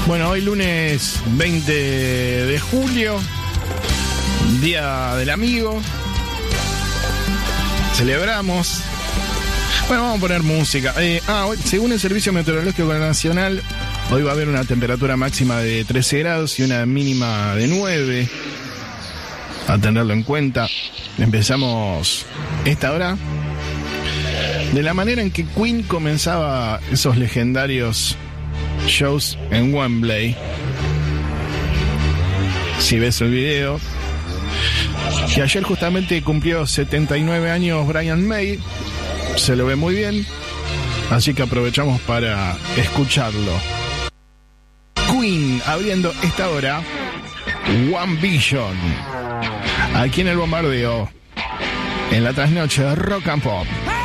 Bueno, hoy lunes 20 de julio, Día del Amigo. Celebramos. Bueno, vamos a poner música. Hoy, según el Servicio Meteorológico Nacional, hoy va a haber una temperatura máxima de 13 grados y una mínima de 9. A tenerlo en cuenta. Empezamos esta hora de la manera en que Queen comenzaba esos legendarios shows en Wembley. Si ves el video, que ayer justamente cumplió 79 años Brian May, se lo ve muy bien, así que aprovechamos para escucharlo. Queen abriendo esta hora, One Vision, aquí en el bombardeo, en la trasnoche de Rock and Pop.